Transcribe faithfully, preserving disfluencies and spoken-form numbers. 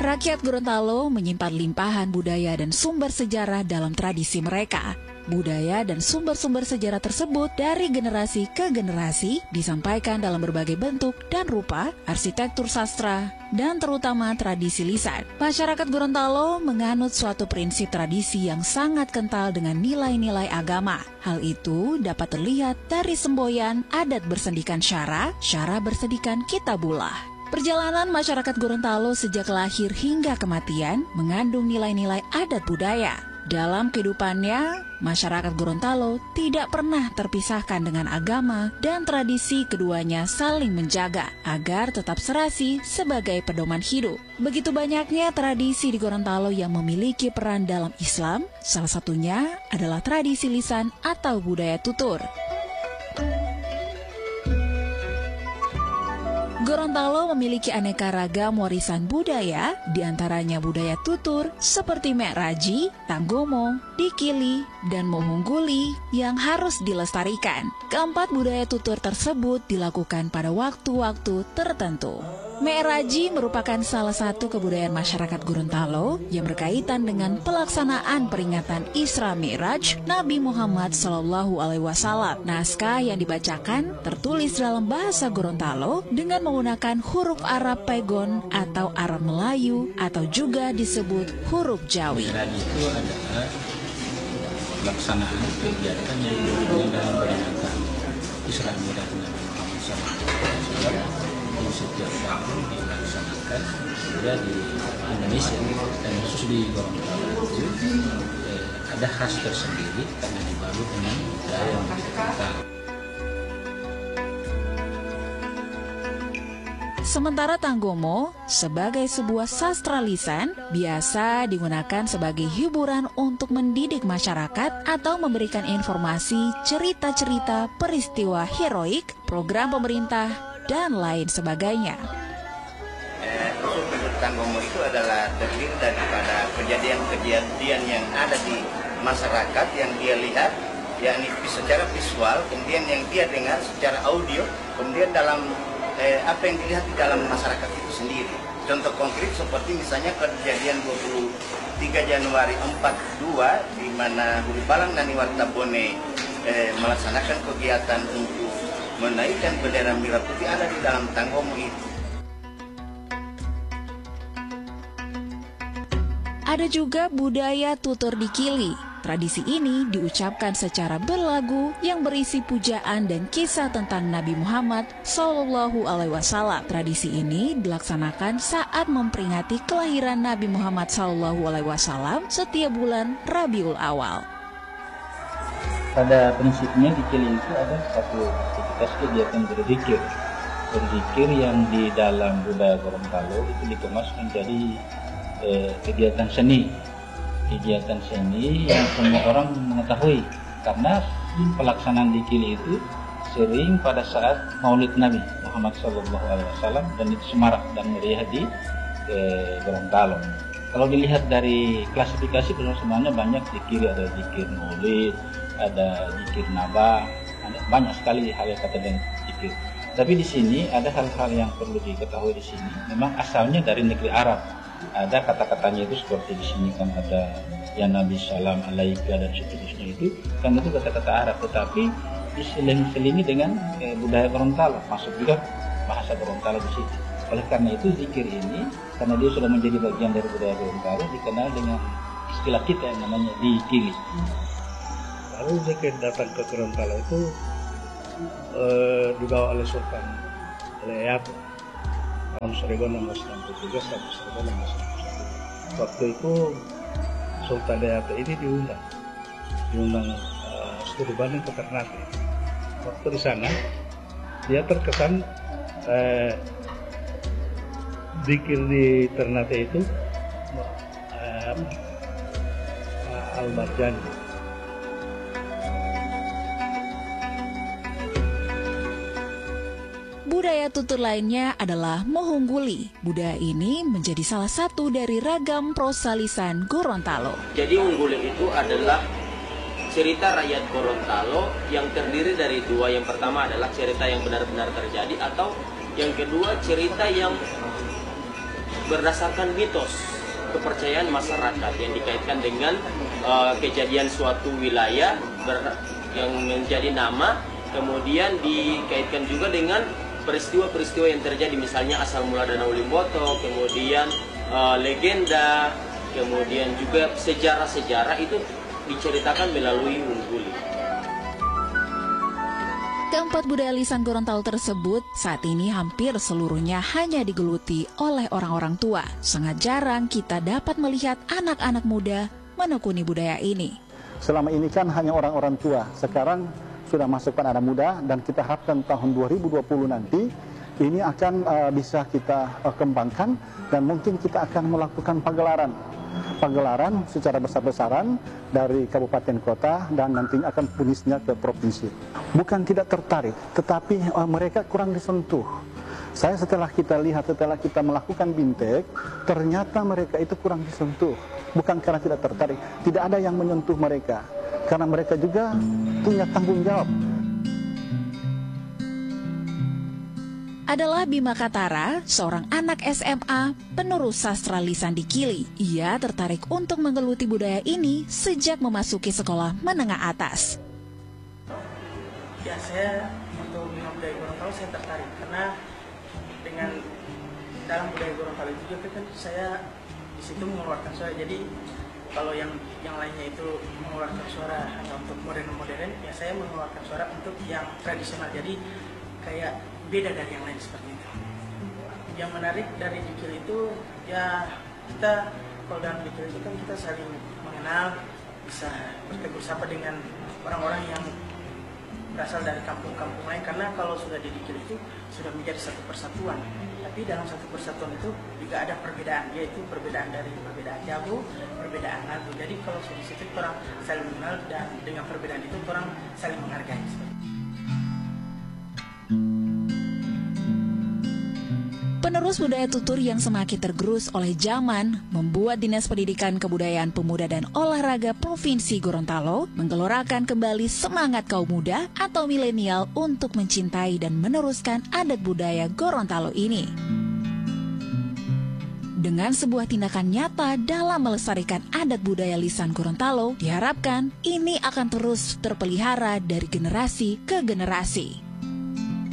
Rakyat Gorontalo menyimpan limpahan budaya dan sumber sejarah dalam tradisi mereka. Budaya dan sumber-sumber sejarah tersebut dari generasi ke generasi disampaikan dalam berbagai bentuk dan rupa, arsitektur sastra, dan terutama tradisi lisan. Masyarakat Gorontalo menganut suatu prinsip tradisi yang sangat kental dengan nilai-nilai agama. Hal itu dapat terlihat dari semboyan adat bersendikan syara, syara bersendikan kitabullah. Perjalanan masyarakat Gorontalo sejak lahir hingga kematian mengandung nilai-nilai adat budaya. Dalam kehidupannya, masyarakat Gorontalo tidak pernah terpisahkan dengan agama dan tradisi keduanya saling menjaga agar tetap serasi sebagai pedoman hidup. Begitu banyaknya tradisi di Gorontalo yang memiliki peran dalam Islam, salah satunya adalah tradisi lisan atau budaya tutur. Gorontalo memiliki aneka ragam warisan budaya, diantaranya budaya tutur seperti Mek Raji, Tanggomo, Dikili, dan Mohungguli yang harus dilestarikan. Keempat budaya tutur tersebut dilakukan pada waktu-waktu tertentu. Mek Raji merupakan salah satu kebudayaan masyarakat Gorontalo yang berkaitan dengan pelaksanaan peringatan Isra Mi'raj Nabi Muhammad shallallahu alaihi wasallam. Naskah yang dibacakan tertulis dalam bahasa Gorontalo dengan menggunakan huruf Arab Pegon atau Arab Melayu atau juga disebut huruf Jawi. Mi'raj itu adalah pelaksanaan kegiatan yang dilakukan dalam peringatan Isra Mi'raj Nabi Muhammad shallallahu alaihi wasallam. Setiap tahun dilaksanakan juga di Indonesia dan khusus di Gorontalo itu eh, ada khas tersendiri karena dibalut dengan budaya yang kental. Sementara Tanggomo sebagai sebuah sastra lisan biasa digunakan sebagai hiburan untuk mendidik masyarakat atau memberikan informasi cerita-cerita peristiwa heroik, program pemerintah, dan lain sebagainya. Eh, usul bentuk Tanggomo itu adalah terdiri daripada kejadian-kejadian yang ada di masyarakat yang dia lihat, yakni secara visual, kemudian yang dia dengar secara audio, kemudian dalam eh, apa yang dilihat di dalam masyarakat itu sendiri. Contoh konkret seperti misalnya kejadian dua puluh tiga Januari empat puluh dua di mana Huri Balang dan Iwartabone eh, melaksanakan kegiatan untuk menaikkan bendera merah putih ada di dalam Tanggomo itu. Ada juga budaya tutur Dikili. Tradisi ini diucapkan secara berlagu yang berisi pujaan dan kisah tentang Nabi Muhammad shallallahu alaihi wasallam. Tradisi ini dilaksanakan saat memperingati kelahiran Nabi Muhammad shallallahu alaihi wasallam setiap bulan Rabiul Awal. Pada prinsipnya Dikili itu ada satu aktivitas kegiatan berzikir. Berzikir yang di dalam budaya Gorontalo itu dikemas menjadi eh, kegiatan seni. Kegiatan seni yang semua orang mengetahui. Karena pelaksanaan Dikili itu sering pada saat Maulid Nabi Muhammad shallallahu alaihi wasallam dan itu semarak dan meriah di eh, Gorontalo. Kalau dilihat dari klasifikasi sebenarnya banyak zikir, ada zikir Maulid, ada zikir Naba, ada banyak sekali hal yang kata dengan zikir. Tapi di sini ada hal-hal yang perlu diketahui di sini. Memang asalnya dari negeri Arab. Ada kata-katanya itu seperti di sini kan ada ya Nabi salam alaika dan seterusnya itu kan itu kata-kata Arab, tetapi diseling-selingi dengan eh, budaya Gorontalo, masuk juga bahasa Gorontalo di situ. Oleh karena itu zikir ini karena dia sudah menjadi bagian dari budaya Gorontalo dikenal dengan istilah kita yang namanya Dikili. Lalu zikir datang ke Gorontalo itu eh, dibawa oleh Sultan Hayat tahun seribu enam ratus enam puluh tiga sampai seribu enam ratus enam puluh satu. Waktu itu Sultan Hayat ini diundang, diundang uh, studi banding ke Ternate. Waktu di sana dia terkesan eh, zikir di Ternate itu uh, uh, Al-Marjani. Budaya tutur lainnya adalah Mohungguli. Budaya ini menjadi salah satu dari ragam prosa lisan Gorontalo. Jadi Ungguli itu adalah cerita rakyat Gorontalo yang terdiri dari dua. Yang pertama adalah cerita yang benar-benar terjadi, atau yang kedua cerita yang berdasarkan mitos kepercayaan masyarakat yang dikaitkan dengan uh, kejadian suatu wilayah ber, yang menjadi nama, kemudian dikaitkan juga dengan peristiwa-peristiwa yang terjadi, misalnya asal mula Danau Limboto, kemudian uh, legenda, kemudian juga sejarah-sejarah itu diceritakan melalui Ungguli. Keempat budaya lisan Gorontalo tersebut saat ini hampir seluruhnya hanya digeluti oleh orang-orang tua. Sangat jarang kita dapat melihat anak-anak muda menekuni budaya ini. Selama ini kan hanya orang-orang tua, sekarang sudah masuk pada anak muda, dan kita harapkan tahun dua ribu dua puluh nanti ini akan uh, bisa kita uh, kembangkan, dan mungkin kita akan melakukan pagelaran. Pagelaran secara besar-besaran dari kabupaten kota dan nantinya akan punisnya ke provinsi. Bukan tidak tertarik, tetapi uh, mereka kurang disentuh. Saya setelah kita lihat, setelah kita melakukan bintek, ternyata mereka itu kurang disentuh. Bukan karena tidak tertarik, tidak ada yang menyentuh mereka. Karena mereka juga punya tanggung jawab. Adalah Bima Katara, seorang anak S M A penerus sastra lisan di Kili. Ia tertarik untuk menggeluti budaya ini sejak memasuki sekolah menengah atas. Ya, saya untuk budaya Gorontalo saya tertarik karena dengan dalam budaya Gorontalo itu juga kan saya di situ mengeluarkan suara. Jadi kalau yang yang lainnya itu mengeluarkan suara hanya untuk modern-modern, ya saya mengeluarkan suara untuk yang tradisional. Jadi kayak beda dari yang lain seperti itu. Yang menarik dari Dikil itu ya kita kalau dalam Dikil itu kan kita saling mengenal, bisa bertegur sapa dengan orang-orang yang berasal dari kampung-kampung lain, karena kalau sudah di Dikil itu sudah menjadi satu persatuan. Tapi dalam satu persatuan itu juga ada perbedaan, yaitu perbedaan dari perbedaan jago, perbedaan lagu. Jadi kalau di situ orang saling mengenal dan dengan perbedaan itu orang saling menghargai. Penerus budaya tutur yang semakin tergerus oleh zaman membuat Dinas Pendidikan Kebudayaan Pemuda dan Olahraga Provinsi Gorontalo menggelorakan kembali semangat kaum muda atau milenial untuk mencintai dan meneruskan adat budaya Gorontalo ini. Dengan sebuah tindakan nyata dalam melestarikan adat budaya lisan Gorontalo, diharapkan ini akan terus terpelihara dari generasi ke generasi.